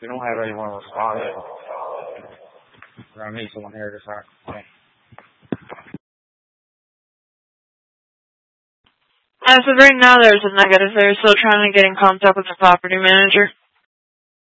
We don't have anyone responding. We're going to need someone here to talk. Okay. As of right now, there's a negative. They're still trying to get in contact with the property manager.